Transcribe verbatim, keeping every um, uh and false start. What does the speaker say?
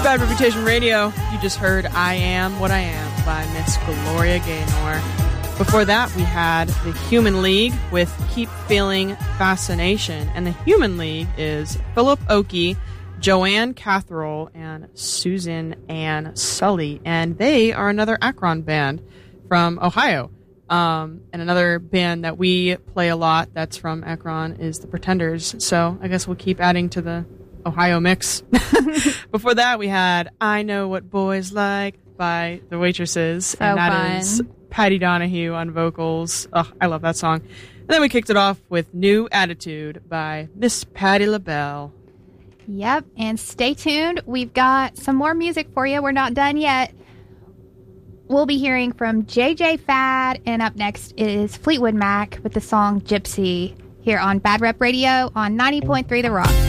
Bad Reputation Radio. You just heard I Am What I Am by Miss Gloria Gaynor. Before that, we had the Human League with Keep Feeling Fascination. And the Human League is Philip Oakey, Joanne Catherall, and Susan Ann Sully. And they are another Akron band from Ohio. Um, and another band that we play a lot that's from Akron is the Pretenders. So I guess we'll keep adding to the Ohio mix. Before that, we had I Know What Boys Like by The Waitresses. So and that fun. is Patty Donahue on vocals. Oh, I love that song. And then we kicked it off with New Attitude by Miss Patti LaBelle. Yep, and stay tuned. We've got some more music for you. We're not done yet. We'll be hearing from J J Fad, and up next is Fleetwood Mac with the song Gypsy here on Bad Rep Radio on ninety point three The Rock.